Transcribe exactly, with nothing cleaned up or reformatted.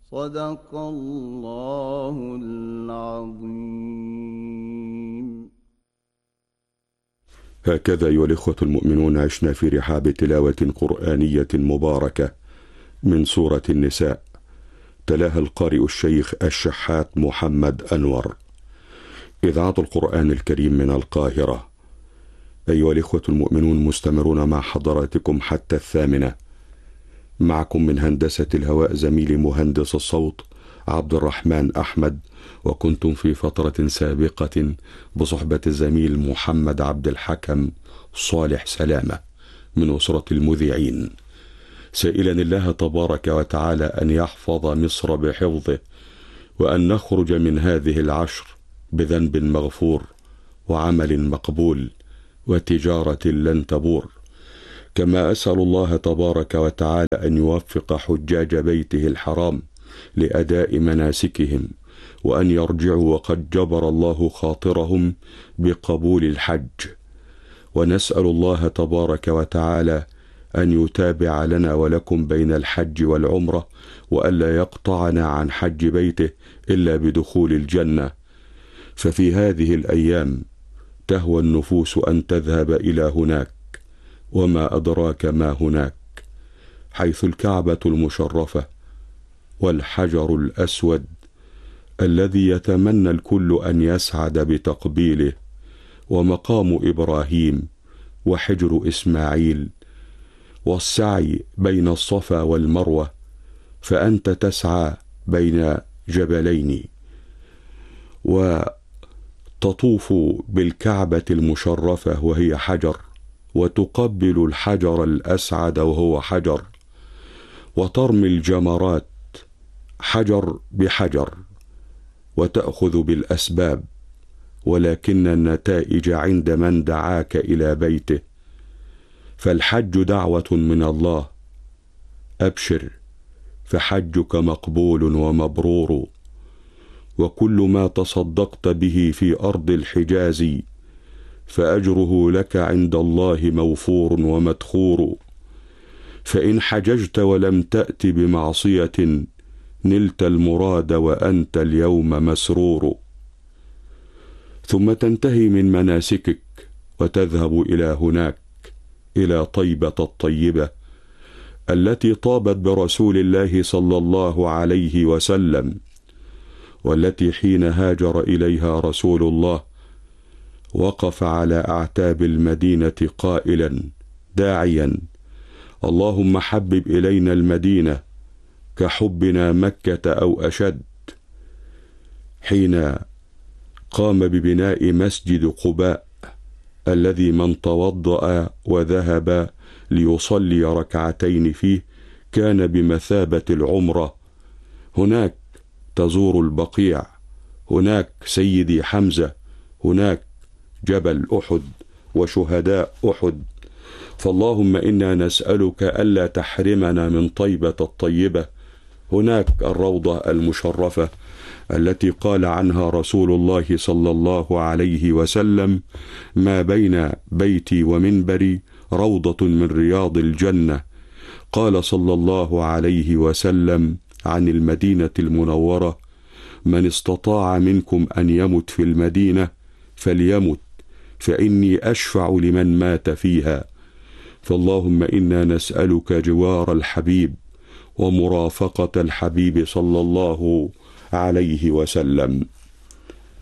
صدق الله العظيم. هكذا أيها الإخوة المؤمنون عشنا في رحاب تلاوة قرآنية مباركة من سورة النساء، تلاها القارئ الشيخ الشحات محمد أنور، إذاعة القرآن الكريم من القاهرة. أيها الإخوة المؤمنون مستمرون مع حضراتكم حتى الثامنة. معكم من هندسة الهواء زميلي مهندس الصوت عبد الرحمن أحمد، وكنتم في فترة سابقة بصحبة الزميل محمد عبد الحكم صالح سلامة من أسرة المذيعين، سائلا الله تبارك وتعالى أن يحفظ مصر بحفظه، وأن نخرج من هذه العشر بذنب مغفور وعمل مقبول وتجارة لن تبور. كما أسأل الله تبارك وتعالى أن يوفق حجاج بيته الحرام لأداء مناسكهم، وأن يرجعوا وقد جبر الله خاطرهم بقبول الحج. ونسأل الله تبارك وتعالى أن يتابع لنا ولكم بين الحج والعمرة، وألا يقطعنا عن حج بيته إلا بدخول الجنة. ففي هذه الأيام تهوى النفوس أن تذهب إلى هناك، وما أدراك ما هناك، حيث الكعبة المشرفة والحجر الأسود الذي يتمنى الكل أن يسعد بتقبيله، ومقام إبراهيم وحجر إسماعيل، والسعي بين الصفا والمروة، فأنت تسعى بين جبلين وتطوف بالكعبة المشرفة وهي حجر، وتقبل الحجر الأسعد وهو حجر، وترمي الجمرات حجر بحجر، وتأخذ بالأسباب، ولكن النتائج عند من دعاك إلى بيته. فالحج دعوة من الله، أبشر فحجك مقبول ومبرور، وكل ما تصدقت به في أرض الحجاز فأجره لك عند الله موفور ومدخور. فإن حججت ولم تأت بمعصية نلت المراد وأنت اليوم مسرور. ثم تنتهي من مناسكك وتذهب إلى هناك، إلى طيبة الطيبة التي طابت برسول الله صلى الله عليه وسلم، والتي حين هاجر إليها رسول الله وقف على أعتاب المدينة قائلا داعيا: اللهم حبب إلينا المدينة كحبنا مكة أو أشد. حين قام ببناء مسجد قباء الذي من توضأ وذهب ليصلي ركعتين فيه كان بمثابة العمرة. هناك تزور البقيع، هناك سيدي حمزة، هناك جبل أحد وشهداء أحد. فاللهم إنا نسألك ألا تحرمنا من طيبة الطيبة. هناك الروضة المشرفة التي قال عنها رسول الله صلى الله عليه وسلم: ما بين بيتي ومنبري روضة من رياض الجنة. قال صلى الله عليه وسلم عن المدينة المنورة: من استطاع منكم أن يمت في المدينة فليمت، فإني أشفع لمن مات فيها. فاللهم إنا نسألك جوار الحبيب ومرافقة الحبيب صلى الله عليه وسلم.